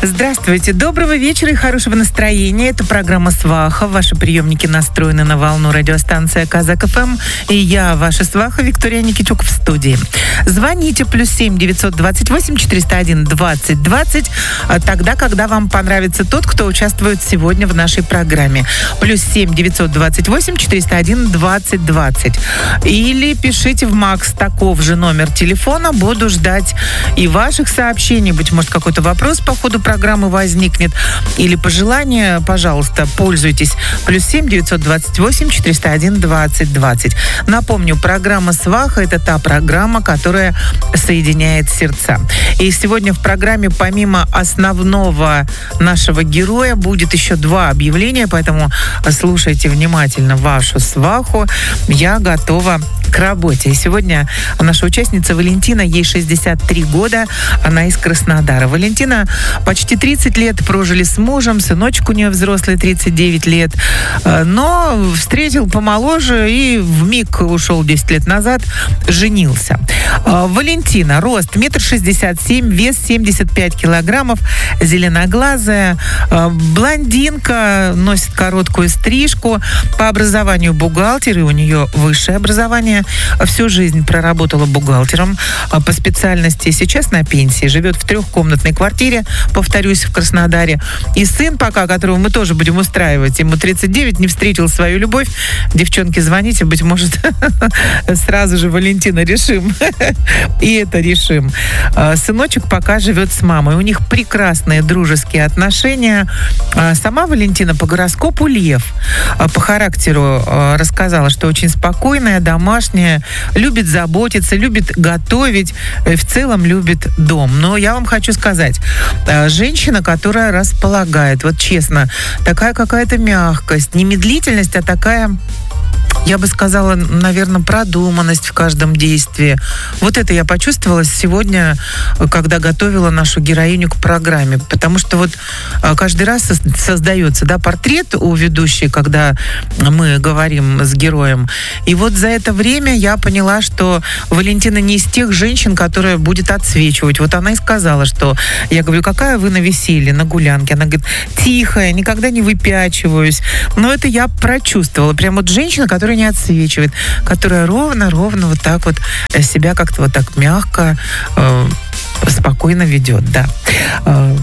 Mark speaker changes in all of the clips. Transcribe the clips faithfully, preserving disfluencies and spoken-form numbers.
Speaker 1: Здравствуйте, доброго вечера и хорошего настроения. Это программа «Сваха». Ваши приемники настроены на волну радиостанции Казак эф эм. И я, ваша сваха, Виктория Никитюк в студии. Звоните плюс семь девятьсот двадцать восемь четыреста один двадцать двадцать тогда, когда вам понравится тот, кто участвует сегодня в нашей программе. Плюс семь девятьсот двадцать восемь четыреста один двадцать двадцать. Или пишите в Макс таков же номер телефона. Буду ждать и ваших сообщений. Быть может, какой-то вопрос по ходу программы возникнет. Или пожелания, пожалуйста, пользуйтесь. Плюс семь девятьсот двадцать восемь четыреста один двадцать двадцать. Напомню, программа «Сваха» — это та программа, которая соединяет сердца. И сегодня в программе помимо основного нашего героя будет еще два объявления, поэтому слушайте внимательно вашу сваху. Я готова к работе. И сегодня наша участница Валентина, ей шестьдесят три года, она из Краснодара. Валентина почти тридцать лет прожили с мужем, сыночек у нее взрослый, тридцать девять лет, но встретил помоложе и вмиг ушел десять лет назад, женился. Валентина, рост метр шестьдесят семь, вес семьдесят пять килограммов, зеленоглазая, блондинка, носит короткую стрижку, по образованию бухгалтер, и у нее высшее образование, всю жизнь проработала бухгалтером по специальности, сейчас на пенсии, живет в трехкомнатной квартире, повторюсь, в Краснодаре. И сын пока, которого мы тоже будем устраивать, ему тридцать девять, не встретил свою любовь. Девчонки, звоните, быть может, сразу же Валентина решим. И это решим. Сыночек пока живет с мамой. У них прекрасные дружеские отношения. Сама Валентина по гороскопу лев. По характеру рассказала, что очень спокойная, домашняя, любит заботиться, любит готовить, в целом любит дом. Но я вам хочу сказать, женщина, которая располагает, вот честно, такая какая-то мягкость, не медлительность, а такая, я бы сказала, наверное, продуманность в каждом действии. Вот это я почувствовала сегодня, когда готовила нашу героиню к программе. Потому что вот каждый раз создается, да, портрет у ведущей, когда мы говорим с героем. И вот за это время я поняла, что Валентина не из тех женщин, которая будет отсвечивать. Вот она и сказала, что я говорю, какая вы на веселье, на гулянке? Она говорит, тихая, никогда не выпячиваюсь. Но это я прочувствовала. Прям вот женщина, которая не отсвечивает, которая ровно-ровно вот так вот себя как-то вот так мягко, э, спокойно ведет, да. Э,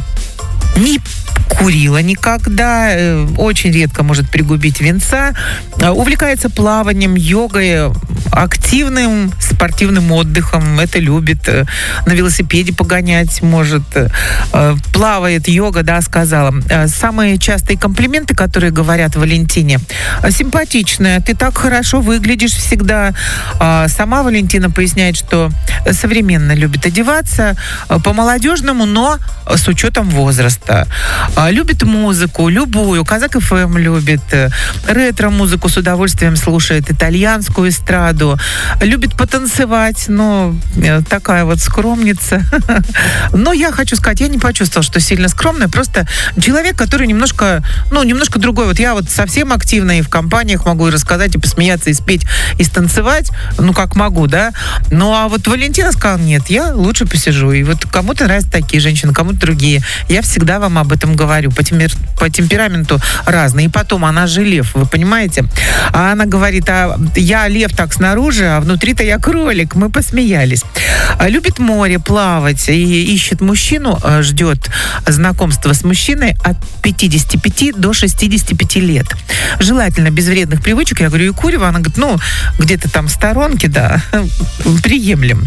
Speaker 1: не курила никогда, э, очень редко может пригубить винца, э, увлекается плаванием, йогой, активным спортивным отдыхом, это любит, э, на велосипеде погонять может, э, плавает, йога, да, сказала. Э, самые частые комплименты, которые говорят Валентине: симпатичная, ты так хорошо выглядишь всегда. Э, сама Валентина поясняет, что современно любит одеваться, э, по-молодежному, но с учетом возраста. Любит музыку, любую. Казак эф эм любит. Ретро-музыку с удовольствием слушает. Итальянскую эстраду. Любит потанцевать. Но такая вот скромница. Но я хочу сказать, я не почувствовала, что сильно скромная. Просто человек, который немножко, ну, немножко другой. Вот я вот совсем активна и в компаниях могу и рассказать, и посмеяться, и спеть, и станцевать. Ну, как могу, да. Ну, а вот Валентина сказала, нет, я лучше посижу. И вот кому-то нравятся такие женщины, кому-то другие. Я всегда вам об этом говорю. По, темпер... по темпераменту разные. И потом, она же лев, вы понимаете? А она говорит, а я лев так снаружи, а внутри-то я кролик. Мы посмеялись. Любит море, плавать и ищет мужчину, ждет знакомства с мужчиной от пятидесяти пяти до шестидесяти пяти лет. Желательно без вредных привычек. Я говорю, и курево. Она говорит, ну, где-то там в сторонке, да, приемлем.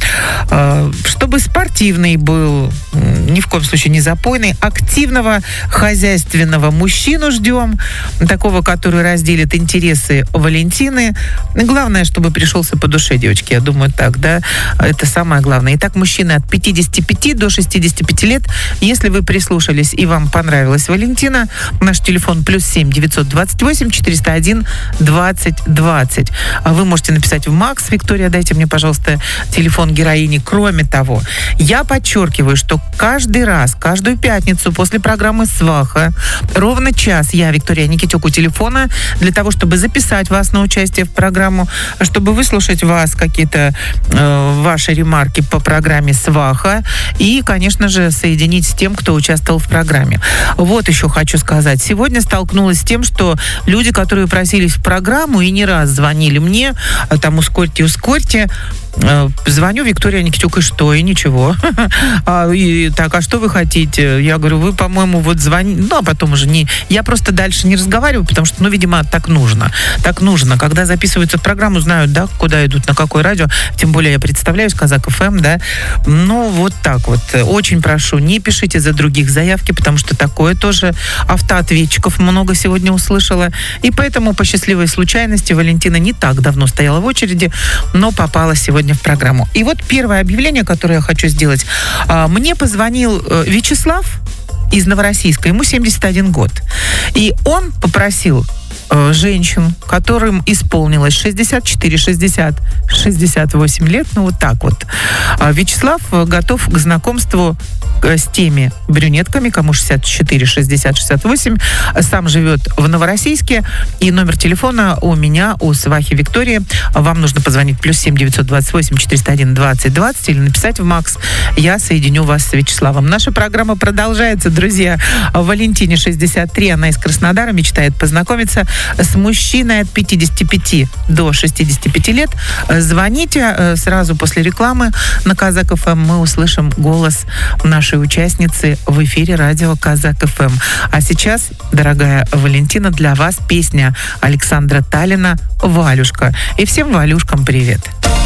Speaker 1: Чтобы спортивный был, ни в коем случае не запойный, активного, хозяйственного мужчину ждем, такого, который разделит интересы Валентины. Главное, чтобы пришелся по душе, девочки, я думаю, так, да, это самое главное. Итак, мужчины от пятидесяти пяти до шестидесяти пяти лет, если вы прислушались и вам понравилась Валентина, наш телефон плюс семь девятьсот двадцать восемь четыреста один двадцать двадцать. Вы можете написать в Макс, Виктория, дайте мне, пожалуйста, телефон героини. Кроме того, я подчеркиваю, что каждый раз, каждую пятницу после программы «Сваха» ровно час я, Виктория Никитюк, у телефона для того, чтобы записать вас на участие в программу, чтобы выслушать вас, какие-то э, ваши ремарки по программе «Сваха» и, конечно же, соединить с тем, кто участвовал в программе. Вот еще хочу сказать. Сегодня столкнулась с тем, что люди, которые просились в программу и не раз звонили мне, там ускорьте, ускорьте, звоню Виктория Никитюк, и что? И ничего. а, и, так, а что вы хотите? Я говорю, вы, по-моему, вот звоните. Ну, а потом уже не... Я просто дальше не разговариваю, потому что, ну, видимо, так нужно. Так нужно. Когда записываются в программу, знают, да, куда идут, на какое радио. Тем более я представляюсь, Казак эф эм, да. Ну, вот так вот. Очень прошу, не пишите за других заявки, потому что такое тоже автоответчиков много сегодня услышала. И поэтому по счастливой случайности Валентина не так давно стояла в очереди, но попала сегодня в программу. И вот первое объявление, которое я хочу сделать. Мне позвонил Вячеслав из Новороссийска, ему семьдесят один год. И он попросил женщин, которым исполнилось шестьдесят четыре, шестьдесят, шестьдесят восемь лет, ну вот так вот. Вячеслав готов к знакомству с теми брюнетками, кому шестьдесят четыре, шестьдесят, шестьдесят восемь, сам живет в Новороссийске, и номер телефона у меня, у свахи Виктории. Вам нужно позвонить плюс семь девятьсот двадцать восемь четыреста один двадцать двадцать или написать в Макс. Я соединю вас с Вячеславом. Наша программа продолжается, друзья. Валентине шестьдесят три, она из Краснодара, мечтает познакомиться с мужчиной от пятидесяти пяти до шестидесяти пяти лет. Звоните сразу после рекламы на Казак эф эм. Мы услышим голос нашей участницы в эфире радио Казак эф эм. А сейчас, дорогая Валентина, для вас песня Александра Таллина «Валюшка». И всем Валюшкам привет.